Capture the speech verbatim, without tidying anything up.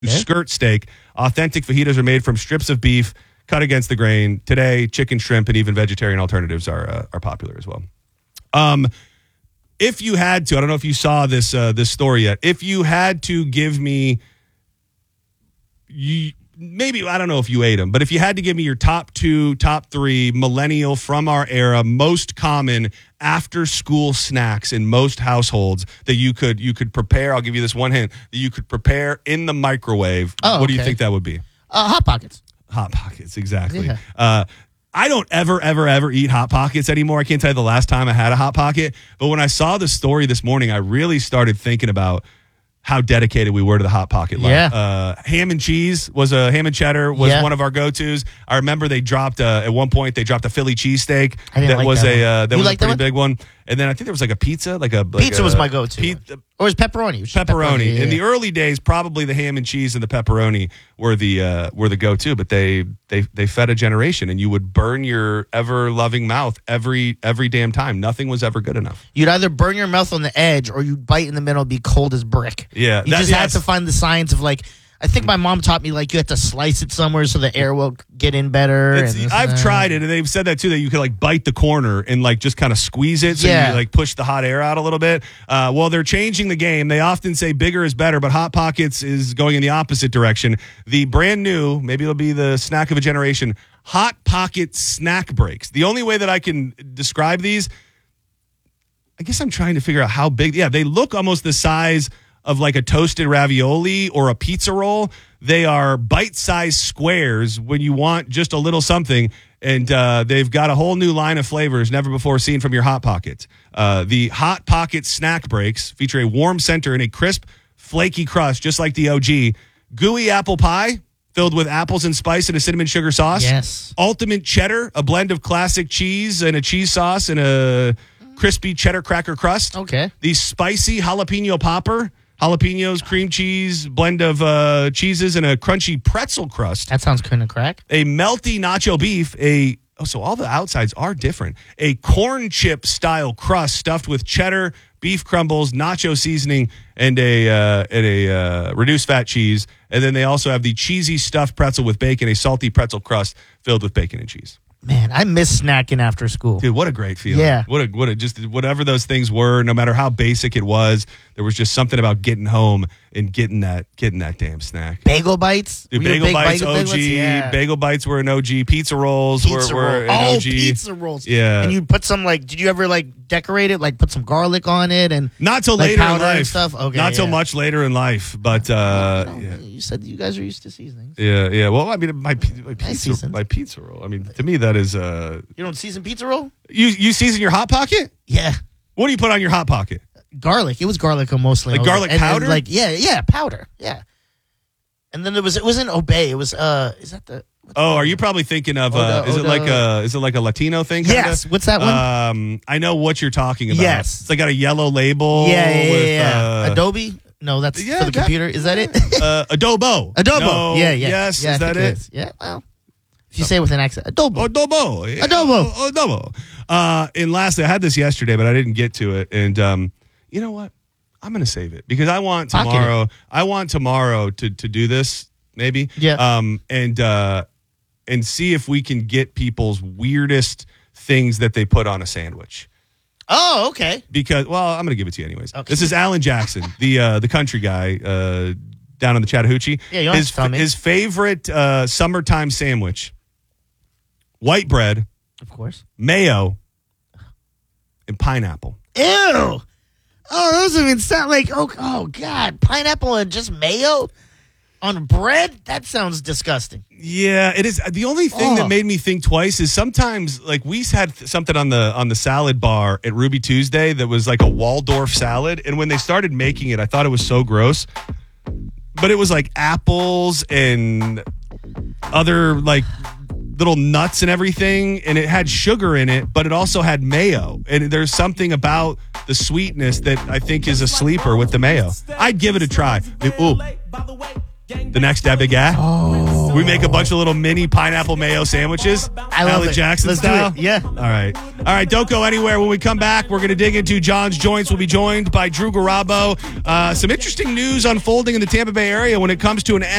Yeah. Skirt steak. Authentic fajitas are made from strips of beef cut against the grain. Today, chicken, shrimp, and even vegetarian alternatives are uh, are popular as well. Um, if you had to, I don't know if you saw this uh, this story yet. If you had to give me, you maybe I don't know if you ate them, but if you had to give me your top two, top three millennial from our era, most common after school snacks in most households that you could you could prepare. I'll give you this one hint that you could prepare in the microwave. Oh, what do you okay. think that would be? Uh, Hot Pockets. Hot Pockets, exactly. Yeah. Uh, I don't ever, ever, ever eat Hot Pockets anymore. I can't tell you the last time I had a Hot Pocket. But when I saw the story this morning, I really started thinking about how dedicated we were to the Hot Pocket life. Yeah. Uh, ham and cheese was a ham and cheddar was Yeah. one of our go-tos. I remember they dropped uh, at one point they dropped a Philly cheesesteak. I didn't that like was that a one. uh, that You was a like that pretty one? big one. And then I think there was like a pizza, like a like Pizza a, was my go-to. pe- Or was pepperoni? It was just pepperoni. yeah, In the yeah. early days, probably the ham and cheese and the pepperoni were the uh, were the go-to, but they they they fed a generation, and you would burn your ever-loving mouth every every damn time. Nothing was ever good enough. You'd either burn your mouth on the edge or you'd bite in the middle and be cold as brick. Yeah, You that- just yes. had to find the science of like, I think my mom taught me like you have to slice it somewhere so the air will get in better. It's, and this I've and that. tried it, and they've said that too, that you could like bite the corner and like just kind of squeeze it so Yeah. you like push the hot air out a little bit. Uh, well, they're changing the game. They often say bigger is better, but Hot Pockets is going in the opposite direction. The brand new, maybe it'll be the snack of a generation, Hot Pocket snack breaks. The only way that I can describe these, I guess I'm trying to figure out how big. Yeah, they look almost the size of like a toasted ravioli or a pizza roll. They are bite-sized squares when you want just a little something, and uh, they've got a whole new line of flavors never before seen from your Hot Pocket. Uh, the Hot Pocket Snack Breaks feature a warm center and a crisp, flaky crust, just like the O G. Gooey apple pie filled with apples and spice and a cinnamon sugar sauce. Yes. Ultimate cheddar, a blend of classic cheese and a cheese sauce and a crispy cheddar cracker crust. Okay. The spicy jalapeno popper, jalapenos, cream cheese, blend of uh, cheeses, and a crunchy pretzel crust. That sounds kind of crack. A melty nacho beef, a oh, so all the outsides are different. A corn chip style crust stuffed with cheddar, beef crumbles, nacho seasoning, and a uh, and a uh, reduced fat cheese. And then they also have the cheesy stuffed pretzel with bacon, a salty pretzel crust filled with bacon and cheese. Man, I miss snacking after school. Dude, what a great feeling. Yeah. What a what a just whatever those things were, no matter how basic it was, there was just something about getting home and getting that getting that damn snack. Bagel bites. Dude, Were you a bagel big bites, bagel- O bagel bites? G. Yeah. Bagel bites were an O G. Pizza rolls Pizza were, were roll. an Oh, O G. pizza rolls. Yeah. And you put some like, did you ever like decorate it? Like put some garlic on it and Not till like later in powder and life. stuff? Okay, Not till yeah. much later in life. But uh, No, yeah. You said you guys are used to seasonings. Yeah, yeah. Well, I mean, my, pi- my pizza, seasons. my pizza roll. I mean, to me, that is uh, You don't season pizza roll? you. You season your Hot Pocket? Yeah. What do you put on your Hot Pocket? Garlic. It was garlic mostly. Like I was garlic and then, powder? like yeah, yeah, powder. Yeah. And then there was it wasn't Obey. It was uh is that the what's Oh, that are you one? probably thinking of? Uh, Oda- is it Oda- like a? Is it like a Latino thing? Kinda? Yes. What's that one? Um, I know what you're talking about. Yes. It's like got a yellow label. yeah, yeah, yeah, with, yeah. Uh, Adobe? No, that's yeah, for the that- computer. Is that it? uh, Adobo. Adobo. No, yeah, yeah. Yes. yeah, I is that think it? is. Yeah. Well, if you say it with an accent, Adobo. Adobo. Yeah. Adobo. Oh, Adobo. Uh, and lastly, I had this yesterday, but I didn't get to it. And um, you know what? I'm going to save it because I want Pocket it. tomorrow. I want tomorrow to to do this maybe. Yeah. Um, and uh, and see if we can get people's weirdest things that they put on a sandwich. Oh, okay. Because, well, I'm going to give it to you anyways. Okay. This is Alan Jackson, the uh, the country guy uh, down in the Chattahoochee. Yeah, you don't his, have to tell me. his favorite uh, summertime sandwich, white bread, Of course. mayo, and pineapple. Ew. Oh, those even sound like oh oh god, pineapple and just mayo on bread? That sounds disgusting. Yeah, it is. The only thing Oh. that made me think twice is sometimes, like, we had something on the on the salad bar at Ruby Tuesday that was like a Waldorf salad, and when they started making it, I thought it was so gross. But it was like apples and other like little nuts and everything, and it had sugar in it, but it also had mayo. And there's something about the sweetness that I think is a sleeper with the mayo. I'd give it a try. Ooh, the next Big Guy. Oh. We make a bunch of little mini pineapple mayo sandwiches. I love Allie it. Jackson Let's do style. it. Yeah. All right. All right. Don't go anywhere. When we come back, we're going to dig into John's Joints. We'll be joined by Drew Garabo. Uh, some interesting news unfolding in the Tampa Bay area when it comes to an